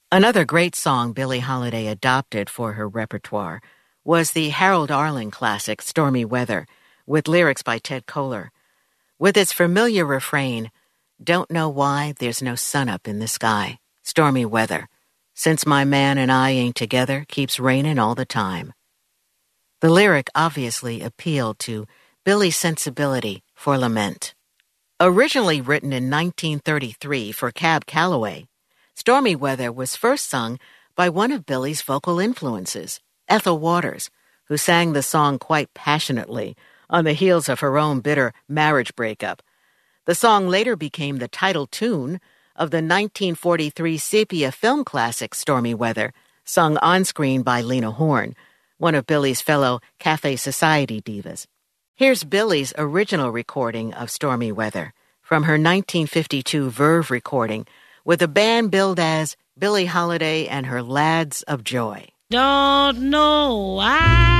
Another great song Billie Holiday adopted for her repertoire was the Harold Arlen classic Stormy Weather, with lyrics by Ted Koehler. With its familiar refrain, "Don't know why there's no sun up in the sky, stormy weather. Since my man and I ain't together, keeps raining all the time." The lyric obviously appealed to Billie's sensibility for lament. Originally written in 1933 for Cab Calloway, Stormy Weather was first sung by one of Billie's vocal influences, Ethel Waters, who sang the song quite passionately on the heels of her own bitter marriage breakup. The song later became the title tune of the 1943 sepia film classic Stormy Weather, sung on-screen by Lena Horne, one of Billie's fellow Cafe Society divas. Here's Billie's original recording of Stormy Weather from her 1952 Verve recording with a band billed as Billie Holiday and her Lads of Joy. Don't know why